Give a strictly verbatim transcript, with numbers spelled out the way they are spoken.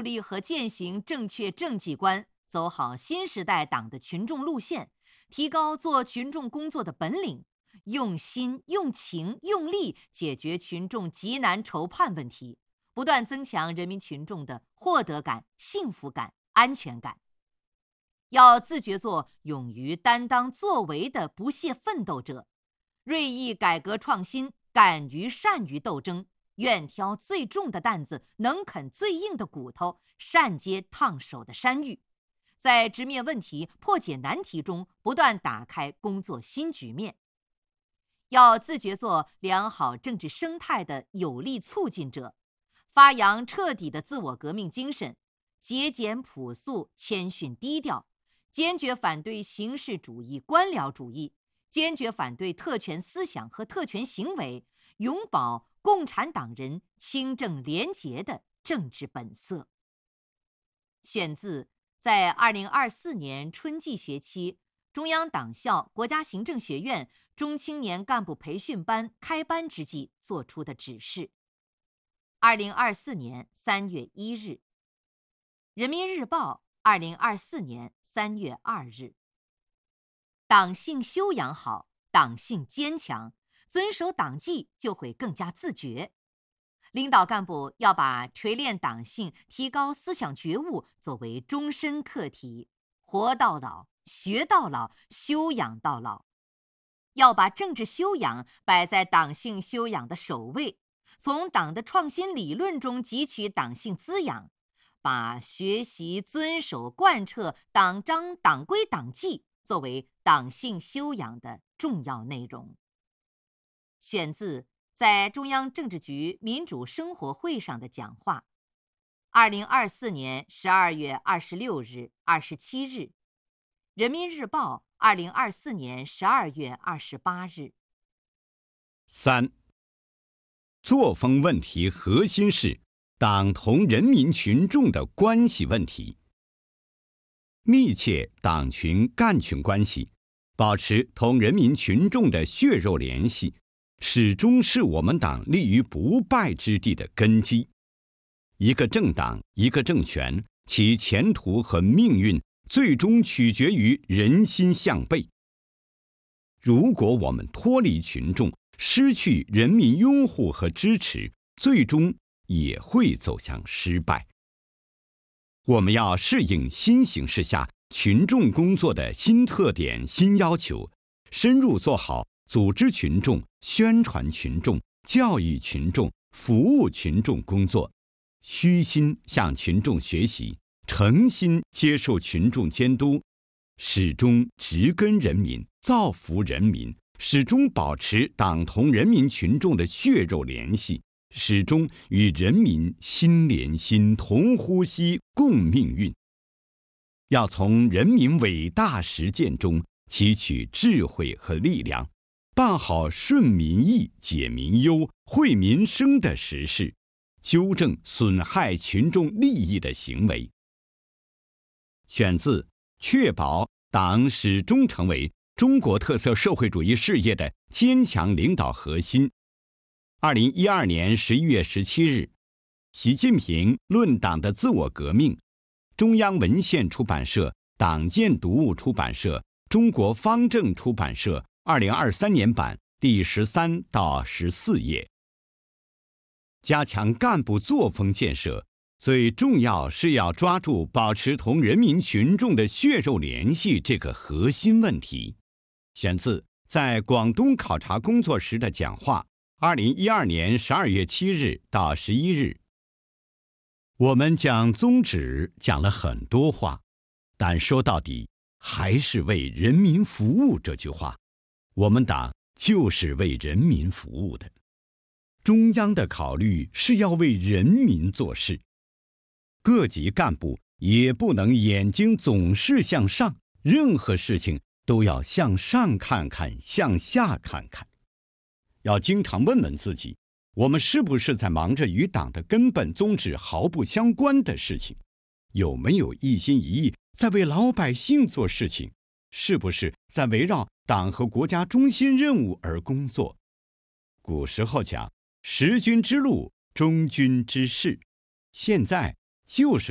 立和践行正确政绩观，走好新时代党的群众路线，提高做群众工作的本领，用心、用情、用力解决群众急难愁盼问题，不断增强人民群众的获得感、幸福感、安全感。要自觉做勇于担当作为的不懈奋斗者，锐意改革创新，敢于善于斗争，愿挑最重的担子，能啃最硬的骨头，善接烫手的山芋，在直面问题、破解难题中不断打开工作新局面。要自觉做良好政治生态的有力促进者，发扬彻底的自我革命精神，节俭朴素、谦逊低调，坚决反对形式主义、官僚主义，坚决反对特权思想和特权行为，永葆共产党人清正廉洁的政治本色。选自在二零二四年春季学期中央党校国家行政学院中青年干部培训班开班之际作出的指示。二零二四年三月一日，人民日报二零二四年三月二日。党性修养好，党性坚强，遵守党纪就会更加自觉。领导干部要把锤炼党性、提高思想觉悟作为终身课题，活到老，学到老，修养到老。要把政治修养摆在党性修养的首位，从党的创新理论中汲取党性滋养，把学习、遵守、贯彻党章、党规、党纪作为党性修养的重要内容。选自在中央政治局民主生活会上的讲话，二零二四年十二月二十六日、二十七日，人民日报二零二四年十二月二十八日。 三、作风问题核心是党同人民群众的关系问题。密切党群干群关系，保持同人民群众的血肉联系，始终是我们党立于不败之地的根基。一个政党，一个政权，其前途和命运最终取决于人心向背。如果我们脱离群众，失去人民拥护和支持，最终也会走向失败。我们要适应新形势下群众工作的新特点、新要求，深入做好组织群众、宣传群众、教育群众、服务群众工作，虚心向群众学习，诚心接受群众监督，始终植根人民，造福人民，始终保持党同人民群众的血肉联系，始终与人民心连心，同呼吸，共命运。要从人民伟大实践中汲取智慧和力量，办好顺民意、解民忧、惠民生的实事，纠正损害群众利益的行为。选自确保党始终成为中国特色社会主义事业的坚强领导核心。二零一二年十一月十七日，习近平论党的自我革命，中央文献出版社、党建读物出版社、中国方正出版社二零二三年版第十三到十四页。加强干部作风建设，最重要是要抓住保持同人民群众的血肉联系这个核心问题。选自在广东考察工作时的讲话，二零一二年十二月七日到十一日。我们讲宗旨讲了很多话，但说到底还是为人民服务这句话。我们党就是为人民服务的。中央的考虑是要为人民做事，各级干部也不能眼睛总是向上，任何事情都要向上看看，向下看看。要经常问问自己，我们是不是在忙着与党的根本宗旨毫不相关的事情？有没有一心一意在为老百姓做事情？是不是在围绕党和国家中心任务而工作？古时候讲，识君之路，忠君之事，现在就是